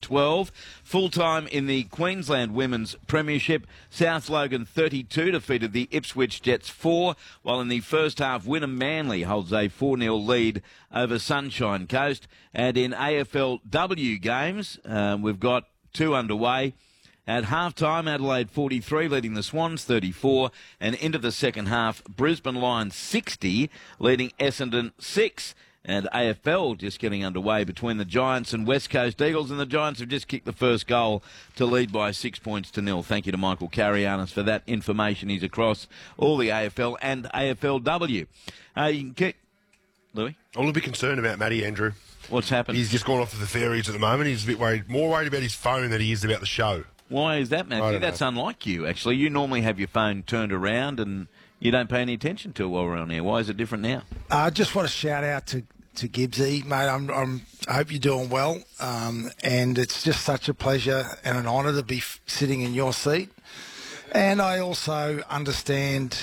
12. Full-time in the Queensland Women's Premiership, South Logan 32 defeated the Ipswich Jets 4, while in the first half, Wynnum Manly holds a 4-0 lead over Sunshine Coast. And in AFLW games, we've got 2 underway. At half-time, Adelaide 43, leading the Swans 34, and into the second half, Brisbane Lions 60, leading Essendon 6. And AFL just getting underway between the Giants and West Coast Eagles, and the Giants have just kicked the first goal to lead by 6 points to 0. Thank you to Michael Carianis for that information. He's across all the AFL and AFLW. You can kick, Louis? I'm a little bit concerned about Matty, Andrew. What's happened? He's just gone off to the fairies at the moment. He's a bit worried, more worried about his phone than he is about the show. Why is that, Matthew? That's unlike you, actually. You normally have your phone turned around and you don't pay any attention to it while we're on air. Why is it different now? I just want to shout out to Gibbsy, mate. I hope you're doing well, and it's just such a pleasure and an honour to be sitting in your seat. And I also understand,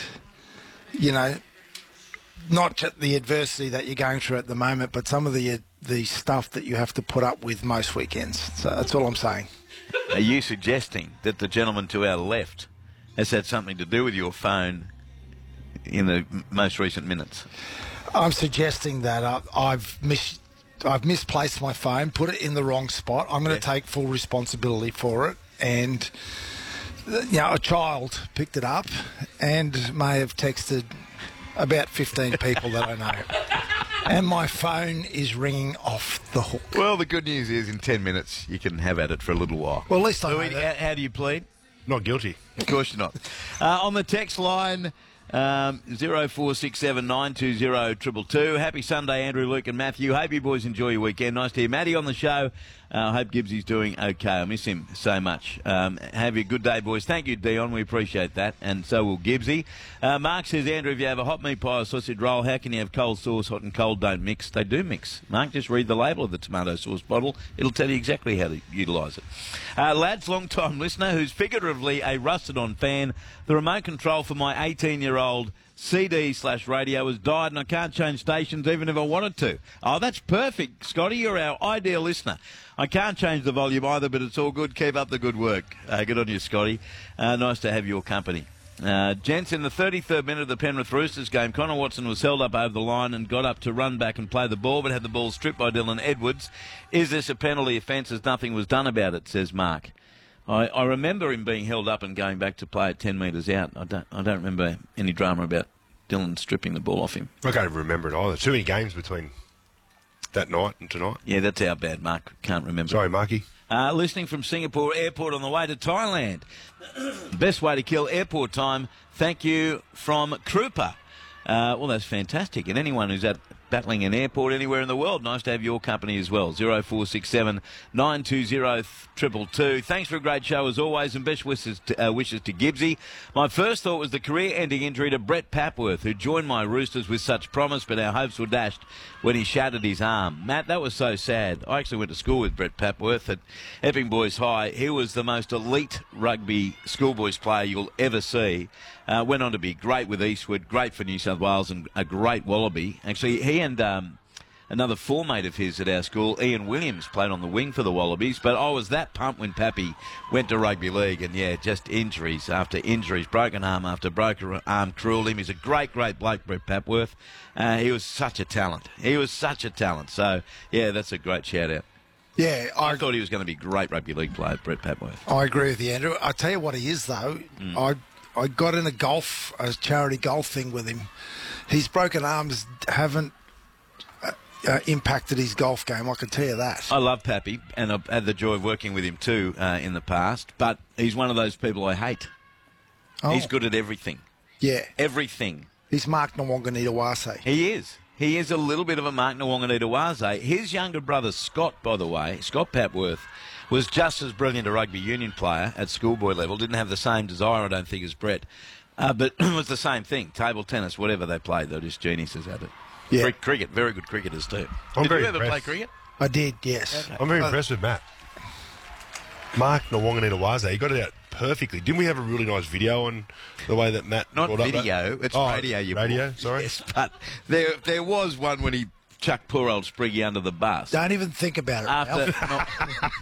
not just the adversity that you're going through at the moment, but some of the stuff that you have to put up with most weekends. So that's all I'm saying. Are you suggesting that the gentleman to our left has had something to do with your phone in the most recent minutes? I'm suggesting that I've misplaced my phone, put it in the wrong spot. I'm going to take full responsibility for it. And, a child picked it up and may have texted about 15 people that I know. And my phone is ringing off the hook. Well, the good news is in 10 minutes you can have at it for a little while. Well, at least I know Louis, that. how do you plead? Not guilty. Of course you're not. On the text line, 0467 920 222. Happy Sunday, Andrew, Luke and Matthew. Hope you boys enjoy your weekend. Nice to hear Matty on the show. I hope Gibbsy's doing okay. I miss him so much. Have a good day, boys. Thank you, Dion. We appreciate that. And so will Gibbsy. Mark says, Andrew, if you have a hot meat pie or sausage roll, how can you have cold sauce? Hot and cold don't mix. They do mix. Mark, just read the label of the tomato sauce bottle. It'll tell you exactly how to utilise it. Lads, long-time listener who's figuratively a rusted-on fan, the remote control for my 18-year-old CD/radio has died and I can't change stations even if I wanted to. Oh, that's perfect, Scotty. You're our ideal listener. I can't change the volume either, but it's all good. Keep up the good work. Good on you, Scotty. Nice to have your company. Gents, in the 33rd minute of the Penrith Roosters game, Connor Watson was held up over the line and got up to run back and play the ball, but had the ball stripped by Dylan Edwards. Is this a penalty offence as nothing was done about it, says Mark. I remember him being held up and going back to play at 10 metres out. I don't remember any drama about Dylan stripping the ball off him. I can't even remember it either. Too many games between that night and tonight. Yeah, that's our bad, Mark. Can't remember. Sorry, Marky. Listening from Singapore Airport on the way to Thailand. Best way to kill airport time. Thank you from Krupa. Well, that's fantastic. And anyone who's battling an airport anywhere in the world, nice to have your company as well. 0467 920 222. Thanks for a great show as always, and best wishes to Gibbsy. My first thought was the career-ending injury to Brett Papworth, who joined my Roosters with such promise, but our hopes were dashed when he shattered his arm. Matt, that was so sad. I actually went to school with Brett Papworth at Epping Boys High. He was the most elite rugby schoolboys player you'll ever see. Went on to be great with Eastwood, great for New South Wales, and a great Wallaby. Actually, he and another foremate of his at our school, Ian Williams, played on the wing for the Wallabies. But I was that pumped when Pappy went to rugby league, and yeah, just injuries after injuries, broken arm after broken arm, cruelled him. He's a great bloke, Brett Papworth. He was such a talent. So yeah, that's a great shout out. Yeah, I thought he was going to be a great rugby league player, Brett Papworth. I agree with you, Andrew. I tell you what he is, though. I got in a charity golf thing with him. His broken arms haven't impacted his golf game, I can tell you that. I love Pappy, and I've had the joy of working with him too in the past, but he's one of those people I hate. Oh. He's good at everything. Yeah. Everything. He's Mark Nwanganitawase. He is. He is a little bit of a Mark Nwanganitawase. His younger brother, Scott, by the way, Scott Papworth, was just as brilliant a rugby union player at schoolboy level. Didn't have the same desire, I don't think, as Brett. But it was the same thing. Table tennis, whatever they played, they were just geniuses at it. Yeah. Cricket, very good cricketers too. Did you ever play cricket? I did, yes. Okay. I'm very impressed with Matt. Mark Nwanganitawase, he got it out perfectly. Didn't we have a really nice video on the way that Matt Not brought up video, that? it's radio. Radio, sorry. Yes, but there was one when he chucked poor old Spriggy under the bus. Don't even think about it, Ralph.